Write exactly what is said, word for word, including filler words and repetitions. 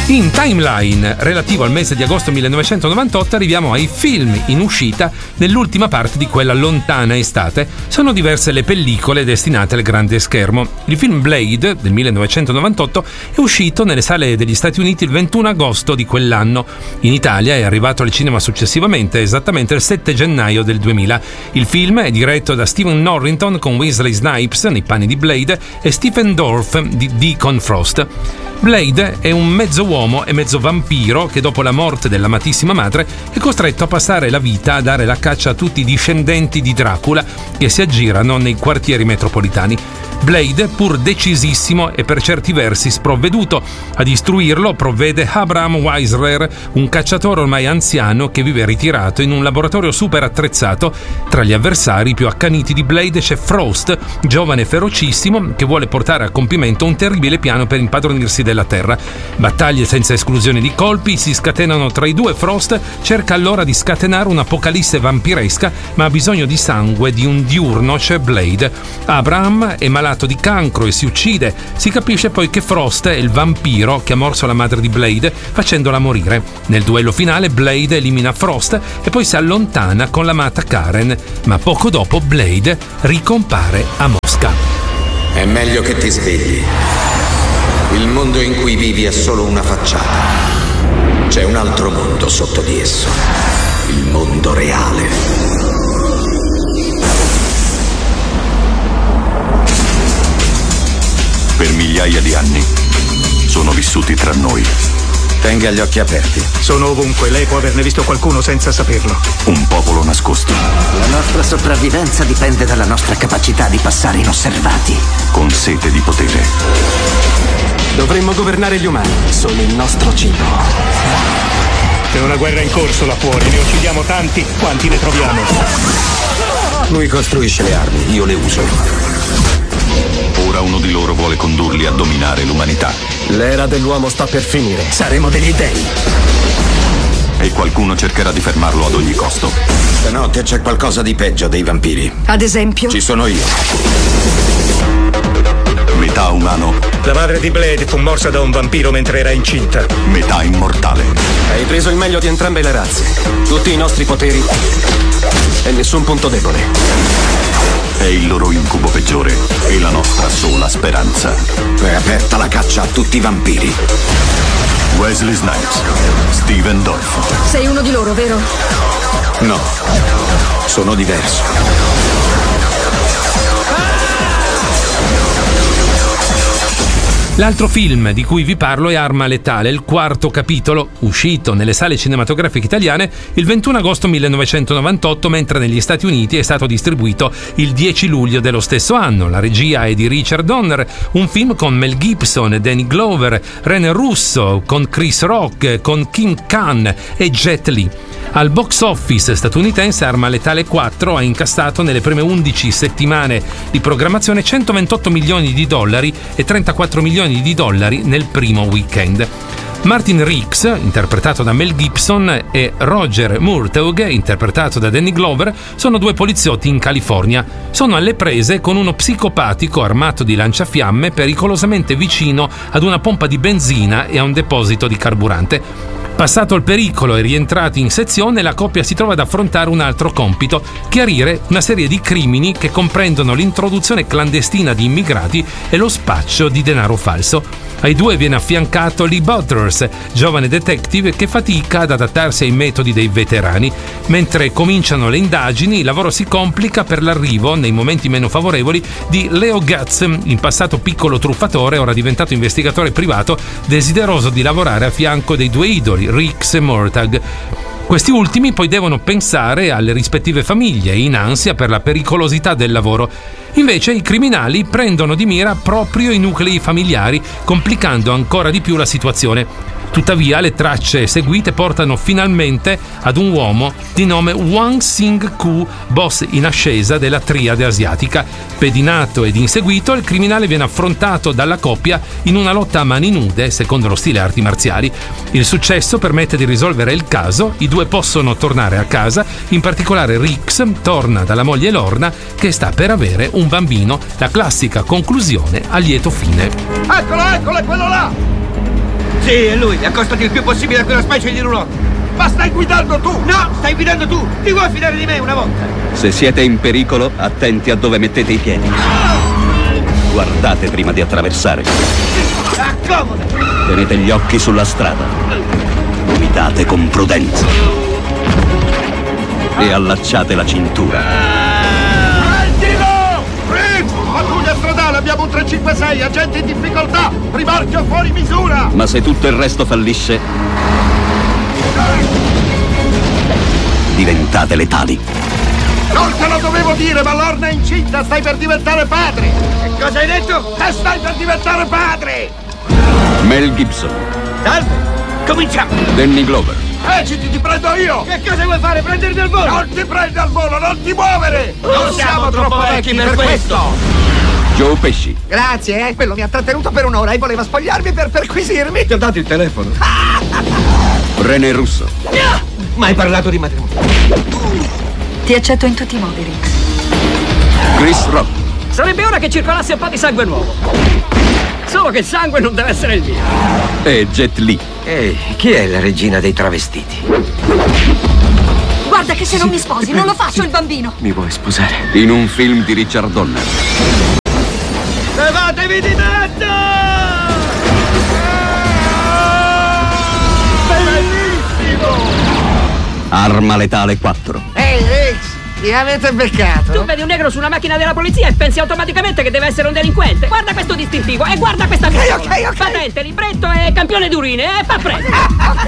In timeline relativo al mese di agosto millenovecentonovantotto arriviamo ai film in uscita nell'ultima parte di quella lontana estate. Sono diverse le pellicole destinate al grande schermo. Il film Blade del millenovecentonovantotto è uscito nelle sale degli Stati Uniti il ventuno agosto di quell'anno. In Italia è arrivato al cinema successivamente, esattamente il sette gennaio del duemila. Il film è diretto da Stephen Norrington con Wesley Snipes nei panni di Blade e Stephen Dorff di Deacon Frost. Blade è un mezzo uomo e mezzo vampiro che dopo la morte dell'amatissima madre è costretto a passare la vita a dare la caccia a tutti i discendenti di Dracula che si aggirano nei quartieri metropolitani. Blade, pur decisissimo e per certi versi sprovveduto, a istruirlo provvede Abraham Weisler, un cacciatore ormai anziano che vive ritirato in un laboratorio super attrezzato. Tra gli avversari più accaniti di Blade c'è Frost, giovane e ferocissimo che vuole portare a compimento un terribile piano per impadronirsi della Terra. Battaglie senza esclusione di colpi si scatenano tra i due. Frost cerca allora di scatenare un'apocalisse vampiresca, ma ha bisogno di sangue di un diurno, c'è Blade. Abraham è malato di cancro e si uccide. Si capisce poi che Frost è il vampiro che ha morso la madre di Blade facendola morire. Nel duello finale Blade elimina Frost e poi si allontana con l'amata Karen, ma poco dopo Blade ricompare a Mosca. È meglio che ti svegli. Il mondo in cui vivi è solo una facciata. C'è un altro mondo sotto di esso. Il mondo reale. Per migliaia di anni sono vissuti tra noi. Tenga gli occhi aperti. Sono ovunque, lei può averne visto qualcuno senza saperlo. Un popolo nascosto. La nostra sopravvivenza dipende dalla nostra capacità di passare inosservati. Con sete di potere. Dovremmo governare gli umani. Sono il nostro cibo. C'è una guerra in corso là fuori, ne uccidiamo tanti quanti ne troviamo. Lui costruisce le armi, io le uso. Ora uno di loro vuole condurli a dominare l'umanità. L'era dell'uomo sta per finire. Saremo degli dei. E qualcuno cercherà di fermarlo ad ogni costo. Stanotte c'è qualcosa di peggio dei vampiri. Ad esempio? Ci sono io. Metà umano. La madre di Blade fu morsa da un vampiro mentre era incinta. Metà immortale. Hai preso il meglio di entrambe le razze. Tutti i nostri poteri e nessun punto debole. È il loro incubo peggiore e la nostra sola speranza. È aperta la caccia a tutti i vampiri. Wesley Snipes, Stephen Dorff. Sei uno di loro, vero? No, sono diverso. L'altro film di cui vi parlo è Arma Letale, il quarto capitolo, uscito nelle sale cinematografiche italiane il ventuno agosto millenovecentonovantotto, mentre negli Stati Uniti è stato distribuito il dieci luglio dello stesso anno. La regia è di Richard Donner, un film con Mel Gibson, Danny Glover, Rene Russo, con Chris Rock, con King Khan e Jet Li. Al box office statunitense Arma Letale quattro ha incassato nelle prime undici settimane di programmazione centoventotto milioni di dollari e trentaquattro milioni di dollari nel primo weekend. Martin Riggs, interpretato da Mel Gibson, e Roger Murtaugh, interpretato da Danny Glover, sono due poliziotti in California. Sono alle prese con uno psicopatico armato di lanciafiamme pericolosamente vicino ad una pompa di benzina e a un deposito di carburante. Passato il pericolo e rientrati in sezione, la coppia si trova ad affrontare un altro compito: chiarire una serie di crimini che comprendono l'introduzione clandestina di immigrati e lo spaccio di denaro falso. Ai due viene affiancato Lee Butters, giovane detective che fatica ad adattarsi ai metodi dei veterani. Mentre cominciano le indagini, il lavoro si complica per l'arrivo, nei momenti meno favorevoli, di Leo Gatz, in passato piccolo truffatore, ora diventato investigatore privato, desideroso di lavorare a fianco dei due idoli, Riggs e Murtaugh. Questi ultimi poi devono pensare alle rispettive famiglie, in ansia per la pericolosità del lavoro. Invece i criminali prendono di mira proprio i nuclei familiari, complicando ancora di più la situazione. Tuttavia le tracce seguite portano finalmente ad un uomo di nome Wang Sing-ku, boss in ascesa della triade asiatica. Pedinato ed inseguito, il criminale viene affrontato dalla coppia in una lotta a mani nude, secondo lo stile arti marziali. Il successo permette di risolvere il caso, i due possono tornare a casa, in particolare Riggs torna dalla moglie Lorna che sta per avere un bambino, la classica conclusione a lieto fine. Eccolo, eccolo, è quello là! Sì, è lui. Accostati il più possibile a quella specie di roulotte. Ma stai guidando tu! No, stai guidando tu! Ti vuoi fidare di me una volta? Se siete in pericolo, attenti a dove mettete i piedi. Guardate prima di attraversare. Accomodati! Tenete gli occhi sulla strada. Guidate con prudenza. E allacciate la cintura. Prendilo! Fritz! Pattuglia stradale, abbiamo un tre cinque sei, agente in difficoltà! Rimorchio fuori misura! Ma se tutto il resto fallisce, diventate letali. Non te lo dovevo dire, ma Lorna è incinta, stai per diventare padre! Che cosa hai detto? E stai per diventare padre! Mel Gibson, Salve! Cominciamo! Danny Glover, Esciti, ti prendo io! Che cosa vuoi fare? Prendermi al volo? Non ti prendi al volo, non ti muovere! Non siamo troppo vecchi per questo. Joe Pesci, Grazie, eh. Quello mi ha trattenuto per un'ora e voleva spogliarmi per perquisirmi. Ti ho dato il telefono. René Russo, Ma hai parlato di matrimonio. Ti accetto in tutti i modi, Rex. Chris Rock, Sarebbe ora che circolasse un po' di sangue nuovo. Solo che il sangue non deve essere il mio. e Jet Li. Ehi, chi è la regina dei travestiti? Guarda che se non mi sposi non lo faccio il bambino. Mi vuoi sposare? In un film di Richard Donner. Levatevi di mezzo! Arma letale quattro. Ehi, Rex, mi avete beccato? Tu vedi un negro su una macchina della polizia e pensi automaticamente che deve essere un delinquente. Guarda questo distintivo e guarda questa pistola. ok, ok. Patente, libretto e campione d'urine e fa preso.